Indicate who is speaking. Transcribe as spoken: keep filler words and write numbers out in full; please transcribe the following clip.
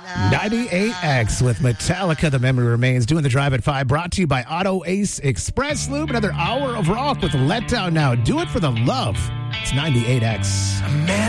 Speaker 1: ninety-eight X with Metallica, The Memory Remains, doing the drive at five, brought to you by Auto Ace Express Lube. Another hour of rock with Letdown now. Do it for the love. It's ninety-eight X.
Speaker 2: Man.